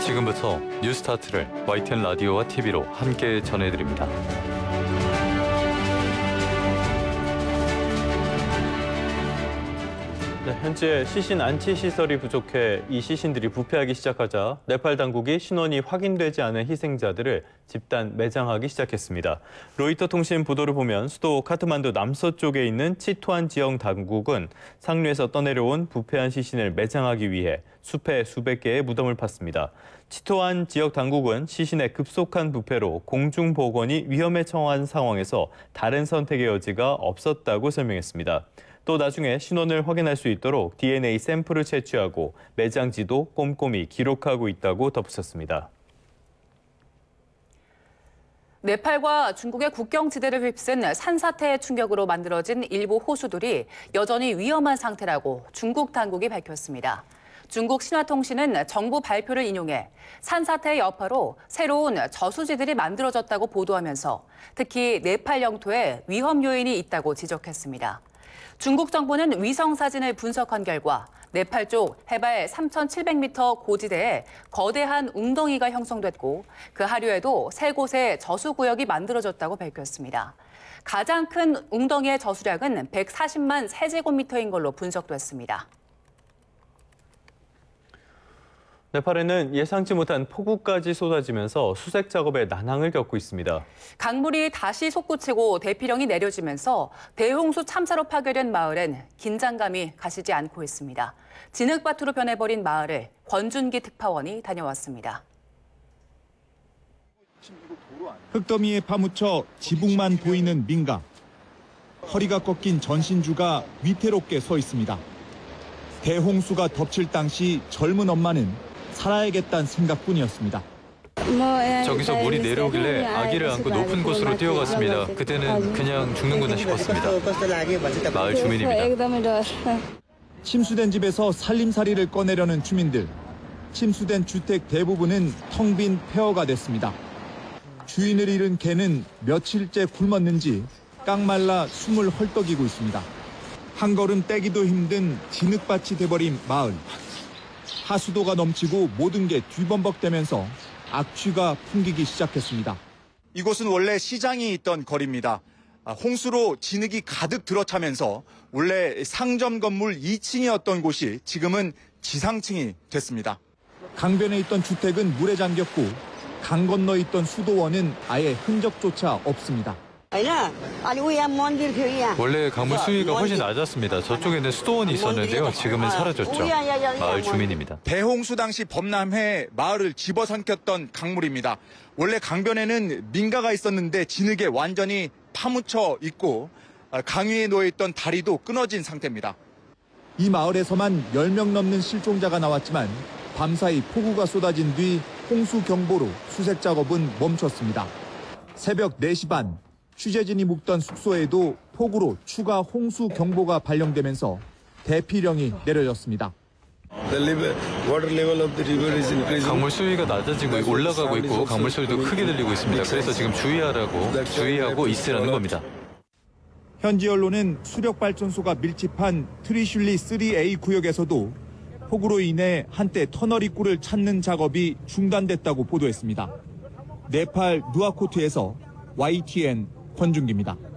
지금부터 뉴스타트를 YTN 라디오와 TV로 함께 전해드립니다. 네, 현재 시신 안치 시설이 부족해 이 시신들이 부패하기 시작하자 네팔 당국이 신원이 확인되지 않은 희생자들을 집단 매장하기 시작했습니다. 로이터 통신 보도를 보면 수도 카트만두 남서쪽에 있는 치토안 지역 당국은 상류에서 떠내려온 부패한 시신을 매장하기 위해 숲에 수백 개의 무덤을 팠습니다. 치토안 지역 당국은 시신의 급속한 부패로 공중보건이 위험에 처한 상황에서 다른 선택의 여지가 없었다고 설명했습니다. 또 나중에 신원을 확인할 수 있도록 DNA 샘플을 채취하고 매장지도 꼼꼼히 기록하고 있다고 덧붙였습니다. 네팔과 중국의 국경지대를 휩쓴 산사태의 충격으로 만들어진 일부 호수들이 여전히 위험한 상태라고 중국 당국이 밝혔습니다. 중국 신화통신은 정부 발표를 인용해 산사태의 여파로 새로운 저수지들이 만들어졌다고 보도하면서 특히 네팔 영토에 위험 요인이 있다고 지적했습니다. 중국 정부는 위성 사진을 분석한 결과 네팔 쪽 해발 3,700m 고지대에 거대한 웅덩이가 형성됐고 그 하류에도 세 곳의 저수구역이 만들어졌다고 밝혔습니다. 가장 큰 웅덩이의 저수량은 140만 세제곱미터인 걸로 분석됐습니다. 네팔에는 예상치 못한 폭우까지 쏟아지면서 수색 작업에 난항을 겪고 있습니다. 강물이 다시 솟구치고 대피령이 내려지면서 대홍수 참사로 파괴된 마을엔 긴장감이 가시지 않고 있습니다. 진흙밭으로 변해버린 마을을 권준기 특파원이 다녀왔습니다. 흙더미에 파묻혀 지붕만 보이는 민가. 허리가 꺾인 전신주가 위태롭게 서 있습니다. 대홍수가 덮칠 당시 젊은 엄마는 살아야겠다는 생각뿐이었습니다. 저기서 물이 내려오길래 아기를 안고 높은 곳으로 뛰어갔습니다. 그때는 그냥 죽는구나 싶었습니다. 마을 주민입니다. 침수된 집에서 살림살이를 꺼내려는 주민들. 침수된 주택 대부분은 텅 빈 폐허가 됐습니다. 주인을 잃은 개는 며칠째 굶었는지 깡말라 숨을 헐떡이고 있습니다. 한 걸음 떼기도 힘든 진흙밭이 돼버린 마을. 하수도가 넘치고 모든 게 뒤범벅되면서 악취가 풍기기 시작했습니다. 이곳은 원래 시장이 있던 거리입니다. 홍수로 진흙이 가득 들어차면서 원래 상점 건물 2층이었던 곳이 지금은 지상층이 됐습니다. 강변에 있던 주택은 물에 잠겼고 강 건너 있던 수도원은 아예 흔적조차 없습니다. 원래 강물 수위가 훨씬 낮았습니다. 저쪽에는 수도원이 있었는데요. 지금은 사라졌죠. 마을 주민입니다. 대홍수 당시 범람해 마을을 집어삼켰던 강물입니다. 원래 강변에는 민가가 있었는데 진흙에 완전히 파묻혀 있고 강 위에 놓여있던 다리도 끊어진 상태입니다. 이 마을에서만 10명 넘는 실종자가 나왔지만 밤사이 폭우가 쏟아진 뒤 홍수 경보로 수색 작업은 멈췄습니다. 새벽 4시 반. 취재진이 묵던 숙소에도 폭우로 추가 홍수 경보가 발령되면서 대피령이 내려졌습니다. 강물 수위가 낮아지고 올라가고 있고 강물 소리도 크게 들리고 있습니다. 그래서 지금 주의하고 있으라는 겁니다. 현지 언론은 수력발전소가 밀집한 트리슐리 3A 구역에서도 폭우로 인해 한때 터널 입구를 찾는 작업이 중단됐다고 보도했습니다. 네팔 누아코트에서 YTN 권준기입니다.